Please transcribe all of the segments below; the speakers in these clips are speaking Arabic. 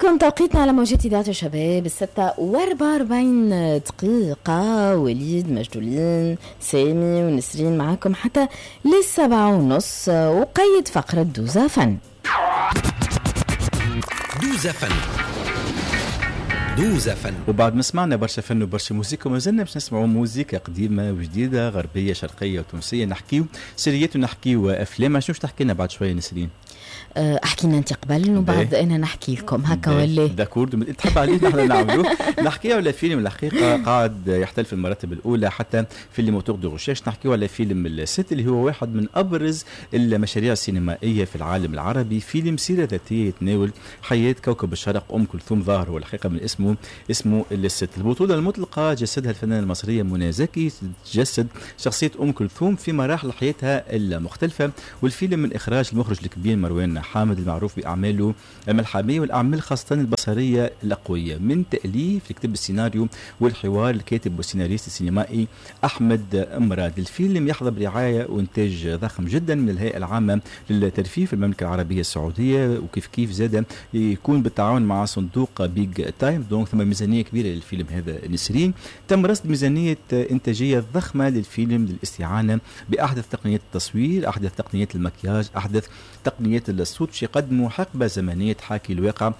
تمام توقيتنا على موجات إذاعة الشباب 6:44. وليد مجدولين سامي ونسرين معاكم حتى 7:30 وقيد فقرة دوزة فن. دوزة فن. وبعد ما سمعنا برشا فن وبرشا موسيقى ما زلنا باش نسمعوا موسيقى قديمة وجديدة غربية شرقية وتونسية، نحكيو سيريات ونحكيو أفلام. شنو تحكي لنا بعد شوية نسرين؟ احكينا انت قبل وبعد انا نحكي لكم هكا ولا داكورد تحب عليه نحن نعملوه نحكيو على فيلم الحقيقه قاعد يحتل في المراتب الاولى حتى في اللي موتور دو غشاش. نحكيو على فيلم الست اللي هو واحد من ابرز المشاريع السينمائيه في العالم العربي، فيلم سيره ذاتيه يتناول حياه كوكب الشرق ام كلثوم ظاهر، والحقيقه من اسمه الست. البطوله المطلقه جسدها الفنانه المصريه منى زكي، تجسد شخصيه ام كلثوم في مراحل حياتها المختلفه، والفيلم من اخراج المخرج الكبير مروان حامد المعروف بأعماله الملحمية والأعمال خاصة البصرية القوية، من تأليف لكتب السيناريو والحوار الكاتب والسيناريست السينمائي أحمد مراد. الفيلم يحظى برعاية وإنتاج ضخم جدا من الهيئة العامة للترفيه في المملكة العربية السعودية، وكيف زاد يكون بالتعاون مع صندوق بيج تايم. دونك ثم ميزانية كبيرة للفيلم هذا نسرين. تم رصد ميزانية إنتاجية ضخمة للفيلم للاستعانة بأحدث تقنيات التصوير، أحدث تقنيات المكياج، أحدث تقنيات الصوت، باش يقدموا حقبة زمنية تحاكي الواقع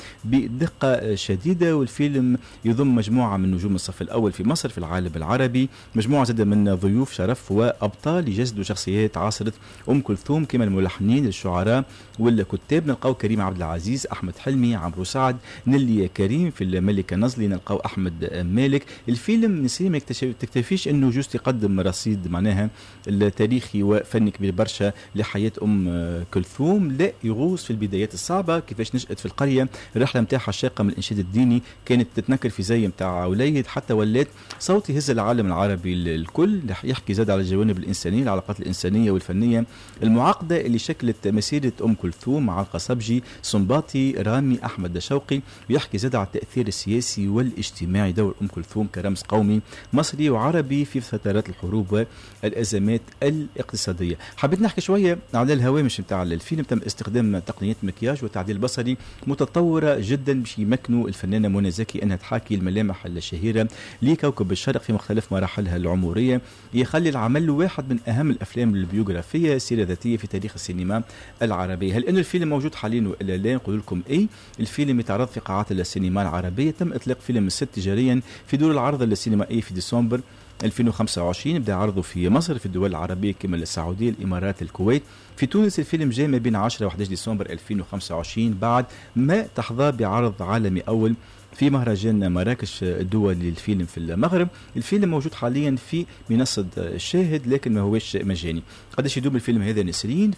بدقة شديدة. والفيلم يضم مجموعة من نجوم الصف الأول في مصر في العالم العربي، مجموعة زادة من ضيوف شرف وأبطال يجسدوا شخصيات عاصرة أم كلثوم كما الملحنين الشعراء والكتاب. نلقاو كريم عبد العزيز، أحمد حلمي، عمرو سعد، نيلي كريم. في الملكة نزلي نلقاو أحمد مالك. الفيلم نسيم ما تكتفيش أنه جوست يقدم رصيد معناها التاريخي وفني كبير برشا لحياة أم كلثوم، لا يغوص في البدايات الصعبة، كيفاش نشأت في القرية، الرحلة متاعها الشاقة من الإنشاد الديني، كانت تتنكر في زي متاع وليد حتى ولات صوت يهز العالم العربي الكل. يحكي زاد على الجوانب الإنسانية، العلاقات الإنسانية والفنية المعقدة اللي شكلت مسيرة أم كلثوم مع القصبجي، سنباطي، رامي، أحمد شوقي. ويحكي زاد على التأثير السياسي والاجتماعي، دور أم كلثوم كرمز قومي مصري وعربي في فترات الحروب والأزمات الاقتصادية. حبيت نحكي شوية على الهوامش متاع الفيلم. تم استخدام تقنيات مكياج وتعديل بصري متطورة جدا باش يمكنوا الفنانة منى زكي أنها تحاكي الملامح الشهيرة لكوكب الشرق في مختلف مراحلها العمرية، يخلي العمل واحد من أهم الأفلام البيوغرافية سيرة ذاتية في تاريخ السينما العربية. هل أنه الفيلم موجود حاليا وإلا لا؟ نقول لكم إيه، الفيلم يتعرض في قاعات السينما العربية. تم إطلاق فيلم الست تجاريا في دور العرض السينمائي في ديسمبر 2025. بدأ عرضه في مصر، في الدول العربية كما السعودية، الإمارات، الكويت. في تونس الفيلم جاء ما بين 10 و 11 ديسمبر 2025 بعد ما تحظى بعرض عالمي أول في مهرجان مراكش الدولي للفيلم في المغرب. الفيلم موجود حاليا في منصة شاهد لكن ما هوش مجاني. قداش يدوم الفيلم هذا نسرين؟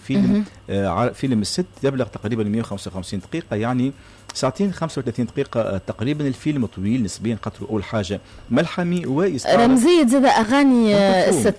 فيلم الست يبلغ تقريبا 155 دقيقة، يعني ساعتين 35 دقيقة تقريبا. الفيلم طويل نسبيا، قطره أول حاجة ملحمي رمزية زاد أغاني الست.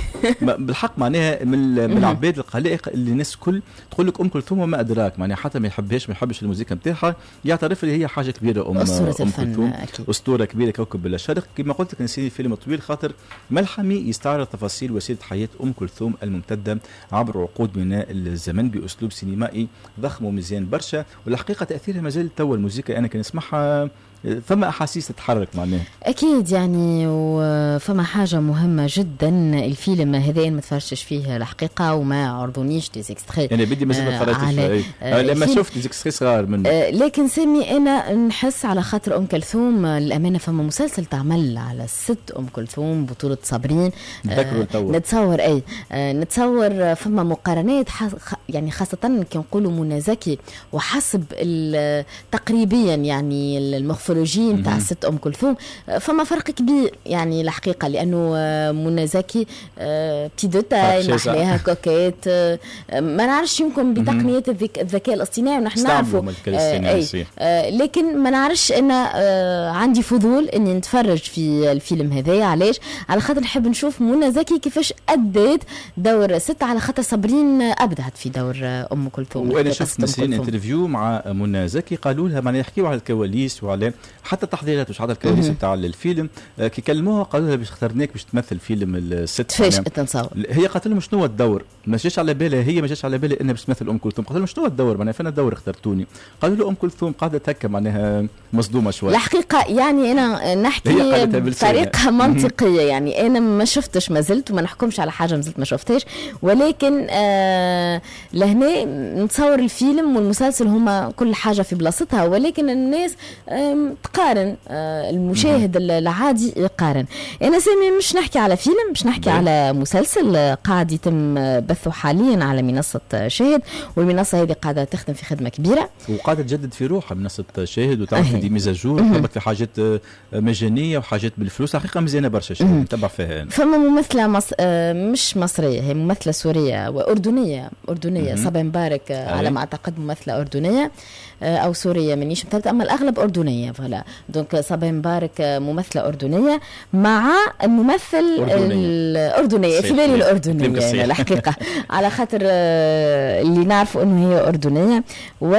بالحق معناها من العباد القلائق اللي الناس كل تقول لك أم كلثوم وما أدراك، معناها حتى ما يحبش الموسيقى نتاعها يعترف لي هي حاجة كبيرة. أم كلثوم أسطورة كبيرة كوكب الشرق. كما قلت لك نسيني الفيلم طويل خاطر ملحمي يستعرض تفاصيل وسيلة حياة أم كلثوم الممتدة عبر عقود من الزمن بأسلوب سينمائي ضخم ومزيان برشا. والحقيقة تأثيرها مازال توا الموسيقى أنا كان نسمعها فما أحاسيس تتحرك معناه. أكيد يعني، وفما حاجة مهمة جدا. الفيلم هذا ما تفرجتش فيه الحقيقة وما عرضونيش دي زيكستري، أنا بدي مازال ما تفرجتش فيه لما شفت زيكستري صغار منه. لكن سامي أنا نحس على خاطر أم كلثوم الأمانة فما مسلسل تعمل على الست أم كلثوم بطولة صابرين، نتصور فما مقارنات يعني خاصة كي نقولوا منى زكي وحسب تقريبيا يعني المغفرين متاع الست أم كلثوم فما فرق كبير يعني الحقيقة، لأنه منى زكي بتيدوتا نحليها كوكيت ما نعرفش يمكن بتقنيات الذكاء الاصطناعي ونحن نعرفه لكن ما نعرفش أنا عندي فضول أني نتفرج في الفيلم هذا. علاش؟ على خاطر نحب نشوف منى زكي كيفاش أدت دور ست، على خاطر صابرين أبدعت في دور أم كلثوم. وأنا شفت نسرين انترفيو مع منى زكي قالوا لها معناها يحكيوا على الكواليس وعلى حتى تحضيرات وش حتى الكواليس بتاع الفيلم كي كلموها قالوا لها باش اخترناك باش تمثل فيلم الست. كيفاش تنصور؟ هي قالت لهم شنو الدور؟ ما جاش على بالها، هي ما جاش على بالها انها باش تمثل ام كلثوم. قالت لهم شنو الدور؟ معناها فين الدور اخترتوني؟ قالوا له ام كلثوم. قعدت هكا معناها مصدومه شويه. الحقيقه يعني انا نحكي بطريقه منطقيه، يعني انا ما شفتش ما زلت وما نحكمش على حاجه ما زلت ما شفتهاش، ولكن لهنا نتصور الفيلم والمسلسل هما كل حاجه في بلاصتها، ولكن الناس تقارن، المشاهد العادي يقارن. انا سامي مش نحكي على فيلم، مش نحكي على مسلسل قاعد يتم بثه حاليا على منصه شاهد، والمنصه هذه قاعده تخدم في خدمه كبيره وقاعده تجدد في روحها منصه شاهد، وتعرف في دي ميزاجور وتطبق في حاجات مجانيه وحاجات بالفلوس. حقيقه مزيانه برشا شاهد نتبع فيها. فما ممثله مش مصريه، هي ممثله سوريه واردنيه صبا مبارك على ما اعتقد، ممثله اردنيه او سوريه مانيش متأكده، اما الاغلب اردنيه. فلا دونك صبا مبارك ممثله اردنيه مع الممثل الاردنيه في بالي الاردنيه يعني الحقيقه على خاطر اللي نعرفوا انه هي اردنيه، و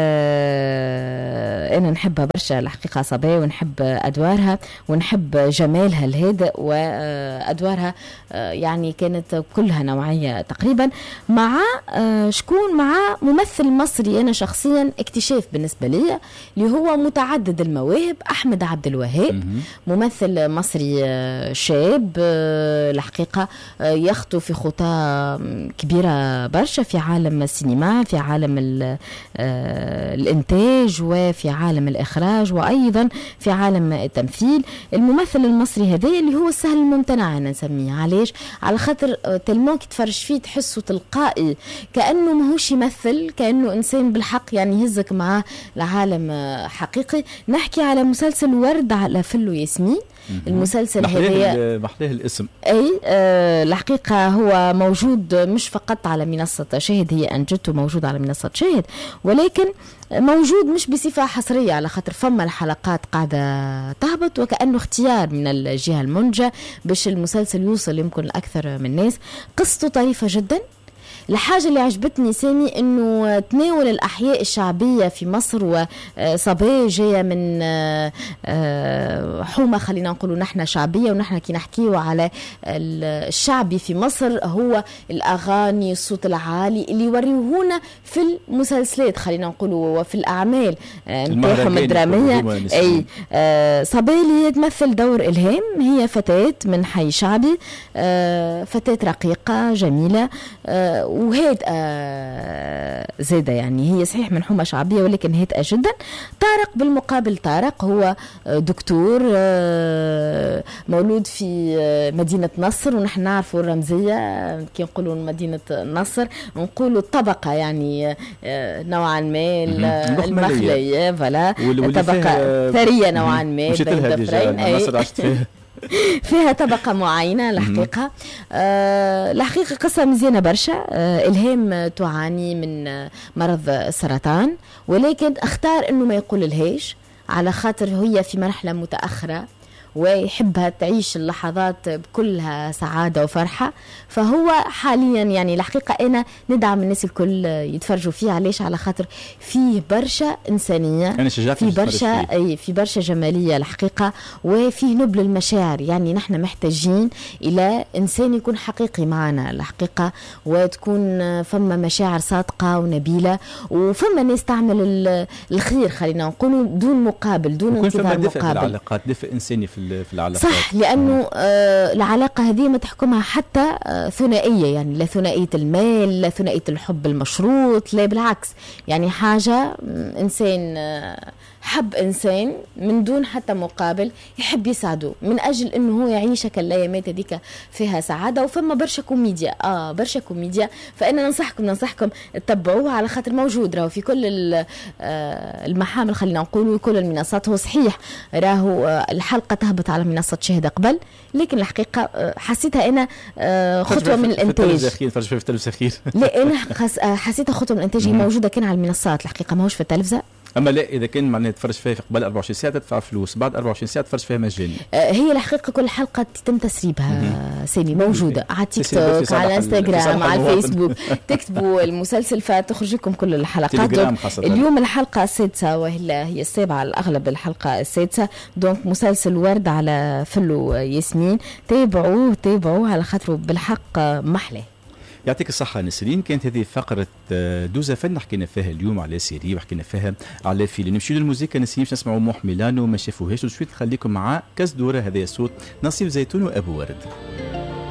انا نحبها برشا الحقيقه صبا، ونحب ادوارها ونحب جمالها الهادئ، وادوارها يعني كانت كلها نوعيه تقريبا. مع شكون؟ مع ممثل مصري انا شخصيا اكتشاف بالنسبه لي اللي هو متعدد المواهب، احمد عبد الوهاب، ممثل مصري شاب الحقيقه يخطو في خطى كبيره برشا في عالم السينما، في عالم الانتاج، وفي عالم الاخراج، وايضا في عالم التمثيل. الممثل المصري هذا اللي هو السهل الممتنع انا نسميه، علاش؟ على خاطر تلمون كي تفرج فيه تحسه تلقائي، كانه ماهوش يمثل، كانه انسان بالحق يعني يهزك معاه لعالم حقيقي. نحكي على مسلسل ورد على فل وياسمين. المسلسل هذا محلاه الاسم اي الحقيقه هو موجود مش فقط على منصه شاهد، هي انجته موجود على منصه شاهد، ولكن موجود مش بصفه حصريه على خاطر فما الحلقات قاعده تهبط، وكانه اختيار من الجهه المنتجه باش المسلسل يوصل يمكن لاكثر من ناس. قصته طريفه جدا. الحاجة اللي عجبتني سامي انه تناول الاحياء الشعبية في مصر، وصبايا جاية من حومة خلينا نقولوا نحن شعبية، ونحن كي نحكيه على الشعبي في مصر هو الاغاني الصوت العالي اللي يوريوهونا في المسلسلات خلينا نقولوا وفي الاعمال نتاعهم الدرامية. اي صبايا اللي هي تمثل دور الهام، هي فتاة من حي شعبي، فتاة رقيقة جميلة وهادئة زادة، يعني هي صحيح من حومة شعبية ولكن هادئة جدا. طارق بالمقابل، طارق هو دكتور مولود في مدينة نصر، ونحن نعرفوا الرمزية كي نقولوا مدينة نصر نقولوا الطبقة يعني نوعا ما المخلية، فلا طبقة ثرية نوعا ما بين الدفرين، فيها طبقة معينة الحقيقة. الحقيقة قصة مزيانة برشا. إلهام تعاني من مرض السرطان، ولكن اختار انه ما يقول الهيش على خاطر هي في مرحلة متأخرة ويحبها تعيش اللحظات بكلها سعادة وفرحة. فهو حاليا يعني الحقيقة أنا ندعم الناس الكل يتفرجوا فيه، علاش؟ على خاطر فيه برشا إنسانية، في برشا جمالية الحقيقة، وفيه نبل المشاعر. يعني نحن محتاجين إلى إنسان يكون حقيقي معنا الحقيقة، وتكون فما مشاعر صادقة ونبيلة، وفما ناس تعمل الخير خلينا نقولوا دون مقابل، دون انتظار مقابل. العلاقات دفء إنساني في العلاقات، صح، لأنه العلاقة هذه ما تحكمها حتى ثنائية، يعني لا ثنائية المال، لا ثنائية الحب المشروط، لا بالعكس، يعني حاجة إنسان حب إنسان من دون حتى مقابل يحب يسعده من أجل إنه هو يعيشك الأيامات هذيك فيها سعادة. وفما برشا كوميديا، برشا كوميديا، فأنا ننصحكم تتبعوها على خاطر موجود راهو في كل المحامل خلينا نقولوا، كل المنصات. هو صحيح راهو الحلقة تهبط على منصة شاهد قبل، لكن الحقيقة حسيتها أنا خطوة من الإنتاج. في التلفزة أخير لا، أنا حسيتها خطوة من الإنتاج. هي موجودة كان على المنصات الحقيقة، ماهوش في التلفزة. اما لا اذا كان معناها تفرج فيها في قبل 24 ساعه تدفع فلوس، بعد 24 ساعه تفرج فيها مجاني. هي الحقيقه كل حلقه يتم تسريبها سامي موجوده على تيك توك، على انستغرام، على الفيسبوك. تكتبوا المسلسل فتخرج لكم كل الحلقات. اليوم الحلقه السادسه وهي السابعه الاغلب، الحلقه السادسه. دونك مسلسل ورد على فلو ياسمين، تابعوه على خاطره بالحق محلاه. يعطيك الصحة نسرين. كانت هذه فقرة دوزة فن حكينا فيها اليوم على سيري وحكينا فيها على فيلم. نمشي للموسيقى نسيم باش نسمعوا موح ميلانو ما شافوهاش، وشوية نخليكم مع كاس دورة. هذا صوت نصيف زيتون وأبو ورد.